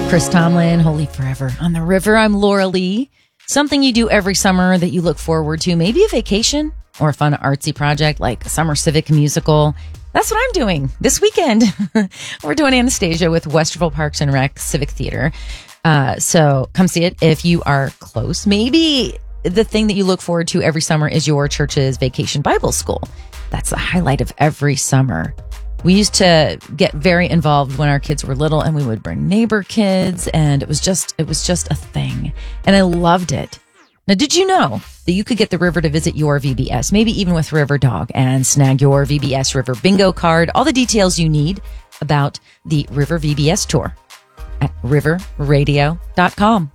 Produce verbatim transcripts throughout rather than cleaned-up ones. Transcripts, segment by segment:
Chris Tomlin, Holy Forever on the River. I'm Laura Lee. Something you do every summer that you look forward to, maybe a vacation or a fun artsy project like a summer civic musical. That's what I'm doing this weekend. We're doing Anastasia with Westerville Parks and Rec Civic Theater. Uh, so come see it if you are close. Maybe the thing that you look forward to every summer is your church's vacation Bible school. That's the highlight of every summer. We used to get very involved when our kids were little, and we would bring neighbor kids, and it was just it was just a thing. And I loved it. Now, did you know that you could get the river to visit your V B S, maybe even with River Dog, and snag your V B S River bingo card? All the details you need about the River V B S tour at river radio dot com.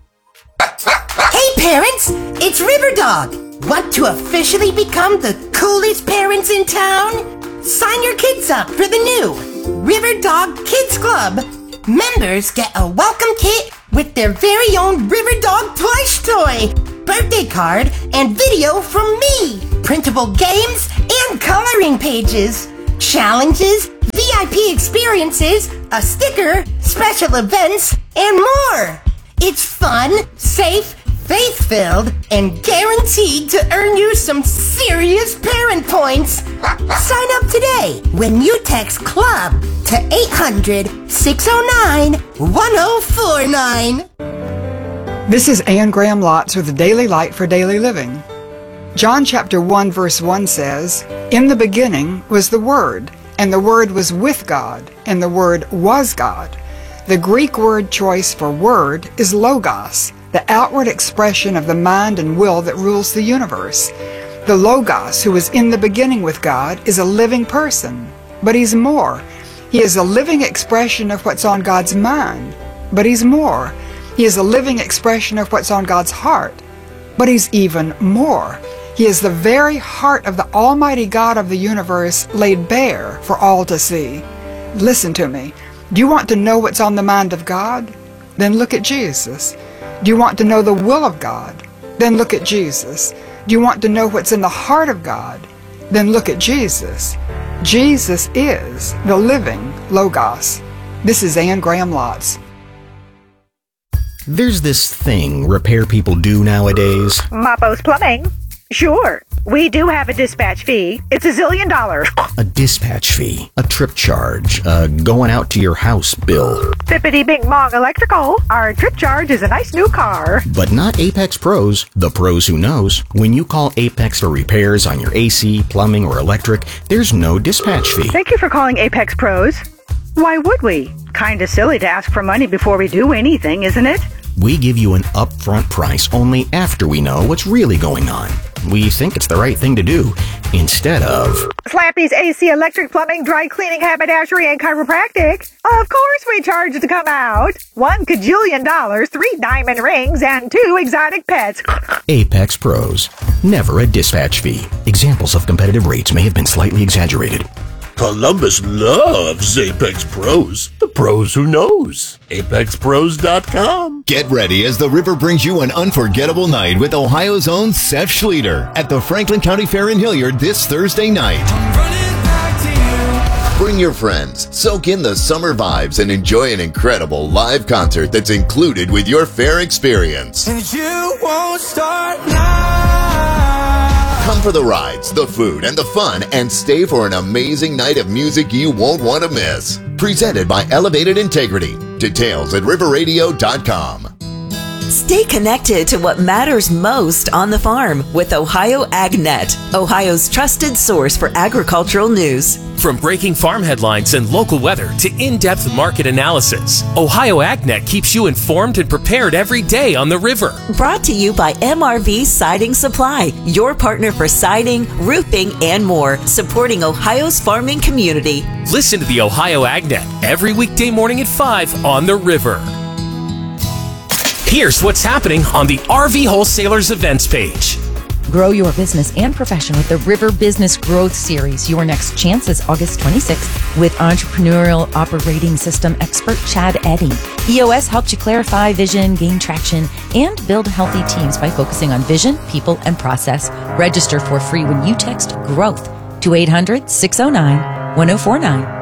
Hey parents, it's River Dog. Want to officially become the coolest parents in town? Sign your kids up for the new River Dog Kids Club. Members get a welcome kit with their very own River Dog plush toy, birthday card, and video from me, printable games, and coloring pages, challenges, V I P experiences, a sticker, special events, and more. It's fun, safe, faith-filled, and guaranteed to earn you some serious parent points. Sign up today when you text CLUB to eight hundred, six oh nine, one oh four nine. This is Anne Graham Lotz with the Daily Light for Daily Living. John chapter one verse one says, "In the beginning was the Word, and the Word was with God, and the Word was God." The Greek word choice for word is logos, the outward expression of the mind and will that rules the universe. The Logos, who was in the beginning with God, is a living person, but he's more. He is a living expression of what's on God's mind, but he's more. He is a living expression of what's on God's heart, but he's even more. He is the very heart of the Almighty God of the universe laid bare for all to see. Listen to me. Do you want to know what's on the mind of God? Then look at Jesus. Do you want to know the will of God? Then look at Jesus. Do you want to know what's in the heart of God? Then look at Jesus. Jesus is the living Logos. This is Anne Graham Lotz. There's this thing repair people do nowadays. Mapo's Plumbing. Sure, we do have a dispatch fee. It's a zillion dollars. A dispatch fee, a trip charge, a going out to your house bill. Bippity Bing Bong Electrical. Our trip charge is a nice new car. But not Apex Pros, the pros who knows. When you call Apex for repairs on your A C, plumbing, or electric, there's no dispatch fee. Thank you for calling Apex Pros. Why would we? Kinda silly to ask for money before we do anything, isn't it? We give you an upfront price only after we know what's really going on. We think it's the right thing to do, instead of Slappy's A C, electric, plumbing, dry cleaning, haberdashery, and chiropractic. Of course we charge to come out. One cajillion dollars, three diamond rings, and two exotic pets. Apex Pros. Never a dispatch fee. Examples of competitive rates may have been slightly exaggerated. Columbus loves Apex Pros. The pros who knows. apex pros dot com. Get ready as the river brings you an unforgettable night with Ohio's own Seth Schlueter at the Franklin County Fair in Hilliard this Thursday night. Bring your friends, soak in the summer vibes, and enjoy an incredible live concert that's included with your fair experience. And you won't start now. Come for the rides, the food, and the fun, and stay for an amazing night of music you won't want to miss. Presented by Elevated Integrity. Details at river radio dot com. Stay connected to what matters most on the farm with Ohio AgNet, Ohio's trusted source for agricultural news. From breaking farm headlines and local weather to in-depth market analysis, Ohio AgNet keeps you informed and prepared every day on the river. Brought to you by M R V Siding Supply, your partner for siding, roofing, and more, supporting Ohio's farming community. Listen to the Ohio AgNet every weekday morning at five on the river. Here's what's happening on the R V Wholesalers events page. Grow your business and profession with the River Business Growth Series. Your next chance is August twenty-sixth with entrepreneurial operating system expert Chad Eddy. E O S helps you clarify vision, gain traction, and build healthy teams by focusing on vision, people, and process. Register for free when you text GROWTH to eight hundred, six oh nine, one oh four nine.